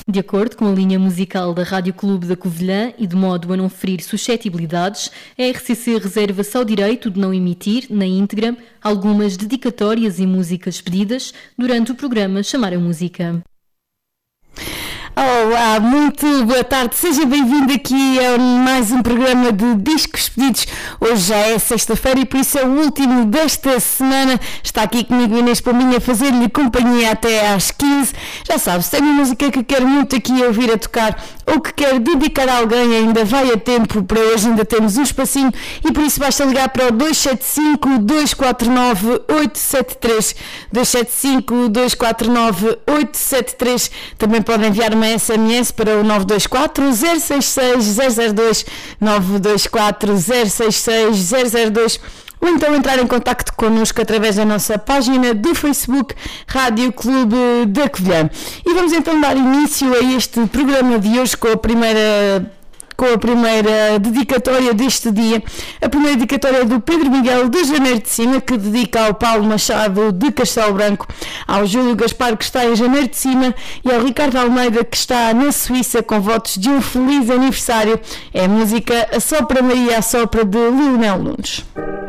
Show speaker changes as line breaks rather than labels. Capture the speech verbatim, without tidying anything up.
De acordo com a linha musical da Rádio Clube da Covilhã e de modo a não ferir suscetibilidades, a R C C reserva-se ao direito de não emitir, na íntegra, algumas dedicatórias e músicas pedidas durante o programa Chamar a Música.
Olá, muito boa tarde, seja bem-vindo aqui a mais um programa de Discos Pedidos. Hoje já é sexta-feira e por isso é o último desta semana. Está aqui comigo Inês Pombinha a fazer-lhe companhia até às quinze. Já sabe, se tem uma música que quer muito aqui ouvir a tocar ou que quer dedicar a alguém, ainda vai a tempo, para hoje ainda temos um espacinho e por isso basta ligar para o dois sete cinco, dois quatro nove, oito sete três, dois sete cinco, dois quatro nove, oito sete três. Também pode enviar uma S M S para o nove dois quatro, zero seis seis, zero zero dois, nove dois quatro, zero seis seis, zero zero dois, ou então entrar em contacto connosco através da nossa página do Facebook Rádio Clube da Covilhã. E vamos então dar início a este programa de hoje com a primeira... com a primeira dedicatória deste dia. A primeira dedicatória é do Pedro Miguel de Janeiro de Cima, que dedica ao Paulo Machado de Castelo Branco, ao Júlio Gaspar, que está em Janeiro de Cima, e ao Ricardo Almeida, que está na Suíça, com votos de um feliz aniversário. É a música A Sopra Maria, a Sopra, de Lionel Nunes.